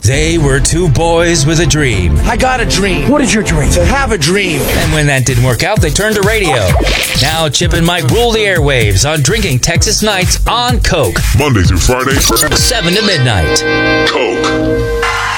They were two boys with a dream. I got a dream. What is your dream? To have a dream. And when that didn't work out, they turned to radio. Now Chip and Mike rule the airwaves on Drinking Texas Nights on Coke. Monday through Friday, 7 to midnight. Coke.